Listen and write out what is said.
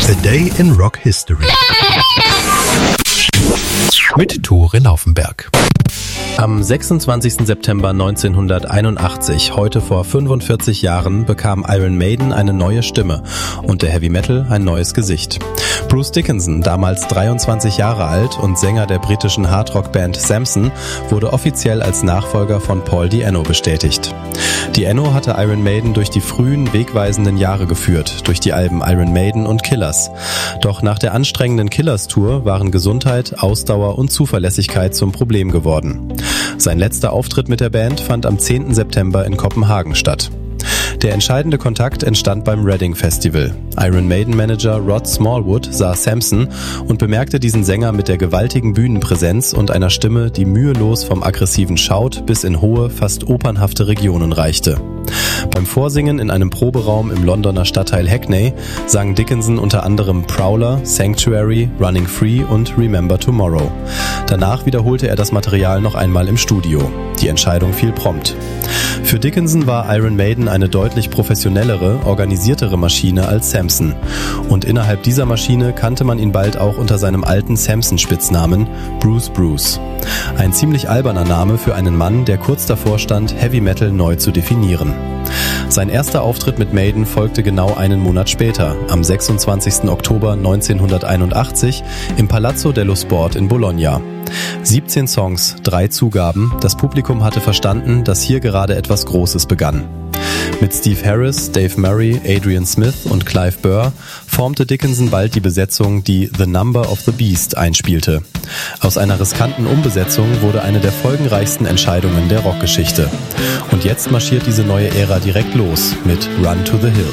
A Day in Rock History mit Tore Laufenberg. Am 26. September 1981, heute vor 45 Jahren, bekam Iron Maiden eine neue Stimme und der Heavy Metal ein neues Gesicht. Bruce Dickinson, damals 23 Jahre alt und Sänger der britischen Hardrock-Band Samson, wurde offiziell als Nachfolger von Paul Di'Anno bestätigt. Di'Anno hatte Iron Maiden durch die frühen, wegweisenden Jahre geführt, durch die Alben Iron Maiden und Killers. Doch nach der anstrengenden Killers-Tour waren Gesundheit, Ausdauer und Zuverlässigkeit zum Problem geworden. Sein letzter Auftritt mit der Band fand am 10. September in Kopenhagen statt. Der entscheidende Kontakt entstand beim Reading Festival. Iron Maiden Manager Rod Smallwood sah Samson und bemerkte diesen Sänger mit der gewaltigen Bühnenpräsenz und einer Stimme, die mühelos vom aggressiven Shout bis in hohe, fast opernhafte Regionen reichte. Beim Vorsingen in einem Proberaum im Londoner Stadtteil Hackney sang Dickinson unter anderem Prowler, Sanctuary, Running Free und Remember Tomorrow. Danach wiederholte er das Material noch einmal im Studio. Die Entscheidung fiel prompt. Für Dickinson war Iron Maiden eine deutlich professionellere, organisiertere Maschine als Samson. Und innerhalb dieser Maschine kannte man ihn bald auch unter seinem alten Samson-Spitznamen Bruce Bruce. Ein ziemlich alberner Name für einen Mann, der kurz davor stand, Heavy Metal neu zu definieren. Sein erster Auftritt mit Maiden folgte genau einen Monat später, am 26. Oktober 1981 im Palazzo dello Sport in Bologna. 17 Songs, 3 Zugaben, das Publikum hatte verstanden, dass hier gerade etwas Großes begann. Mit Steve Harris, Dave Murray, Adrian Smith und Clive Burr formte Dickinson bald die Besetzung, die The Number of the Beast einspielte. Aus einer riskanten Umbesetzung wurde eine der folgenreichsten Entscheidungen der Rockgeschichte. Und jetzt marschiert diese neue Ära direkt los mit Run to the Hills.